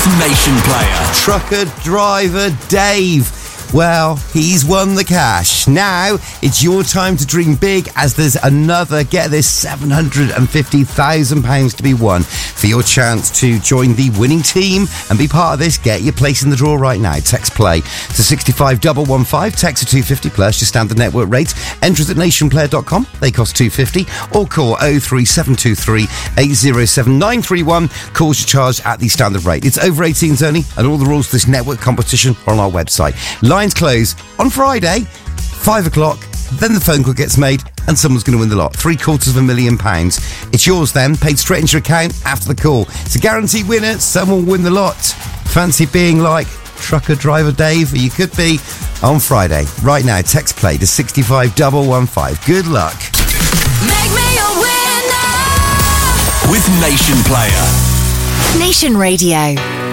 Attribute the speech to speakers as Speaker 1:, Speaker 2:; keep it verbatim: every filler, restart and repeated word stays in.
Speaker 1: Nation Player.
Speaker 2: Trucker driver Dave. Well, he's won the cash. Now, it's your time to dream big as there's another, get this, seven hundred fifty thousand pounds to be won. For your chance to join the winning team and be part of this, get your place in the draw right now. Text play to six five one one five, text to two fifty plus your standard network rates. Entries at nation player dot com, they cost two fifty, or call oh three seven two three eight oh seven nine three one. Calls your charge at the standard rate. It's over eighteens only, and all the rules for this network competition are on our website. Lines close on Friday, five o'clock, then the phone call gets made and someone's going to win the lot. Three quarters of a million pounds. It's yours then, paid straight into your account after the call. It's a guaranteed winner, someone will win the lot. Fancy being like trucker driver Dave? You could be on Friday. Right now, text play to six five one one five. Good luck.
Speaker 3: Make me a winner
Speaker 1: with Nation Player.
Speaker 3: Nation Radio.